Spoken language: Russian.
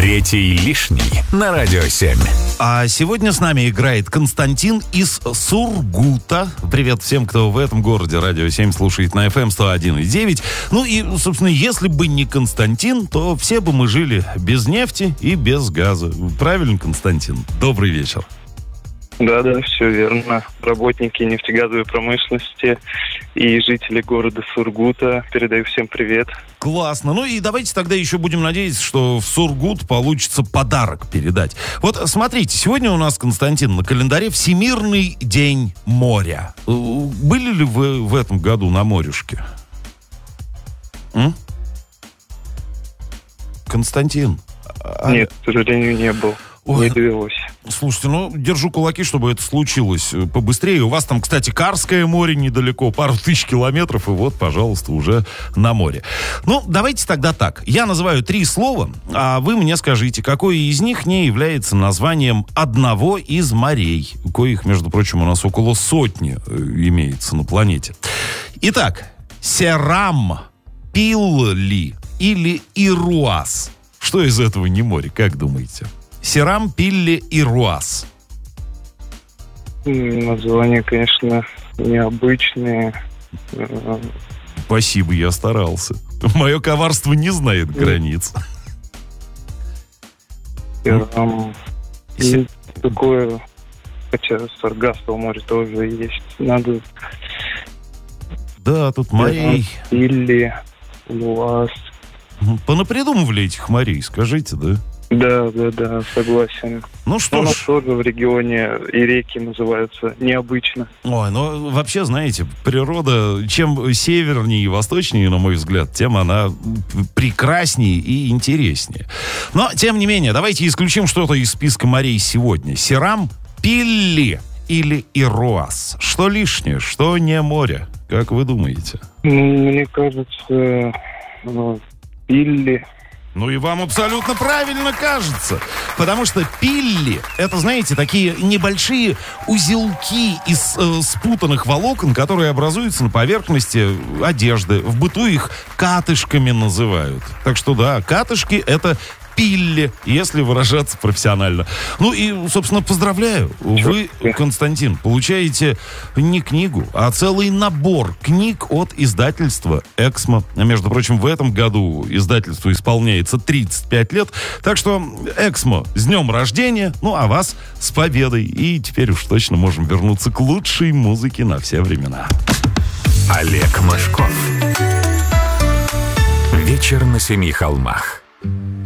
Третий лишний на Радио 7. А сегодня с нами играет Константин из Сургута. Привет всем, кто в этом городе Радио 7 слушает на FM 101,9. Ну и, собственно, если бы не Константин, то все бы мы жили без нефти и без газа. Правильно, Константин? Добрый вечер. Да, все верно. Работники нефтегазовой промышленности и жители города Сургута. Передаю всем привет. Классно. Ну и давайте тогда еще будем надеяться, что в Сургут получится подарок передать. Вот смотрите, сегодня у нас, Константин, на календаре Всемирный день моря. Были ли вы в этом году на морюшке? Константин? Нет, к сожалению, не был. Ой, не довелось. Слушайте, держу кулаки, чтобы это случилось побыстрее. У вас там, кстати, Карское море недалеко, пару тысяч километров, и вот, пожалуйста, уже на море. Ну, давайте тогда так. Я называю 3 слова, а вы мне скажите, какое из них не является названием одного из морей, коих, между прочим, у нас около 100 имеется на планете. Итак, Серам, Пилли или Ируас. Что из этого не море, как думаете? Серам, Пилли и Руас. Названия, конечно, необычные. Спасибо, я старался. Мое коварство не знает границ. Такое, хотя Саргассово море тоже есть. Надо... Да, тут морей. Пилли, Руас. Понапридумывали этих морей, скажите, да? Да, согласен. Ну что у ж. нас тоже в регионе и реки называются необычно. Ой, ну вообще, знаете, природа, чем севернее и восточнее, на мой взгляд, тем она прекраснее и интереснее. Но, тем не менее, давайте исключим что-то из списка морей сегодня. Серам, Пилли или Ируас? Что лишнее, что не море? Как вы думаете? Мне кажется, Пилли. Ну и вам абсолютно правильно кажется. Потому что пилли — это, знаете, такие небольшие узелки из спутанных волокон, которые образуются на поверхности одежды. В быту их катышками называют. Так что да, катышки — это пилли, если выражаться профессионально. Ну и, собственно, поздравляю. Вы, Константин, получаете не книгу, а целый набор книг от издательства «Эксмо». Между прочим, в этом году издательству исполняется 35 лет. Так что, «Эксмо», с днем рождения, ну а вас с победой. И теперь уж точно можем вернуться к лучшей музыке на все времена. Олег Машков. Вечер на 7 холмах.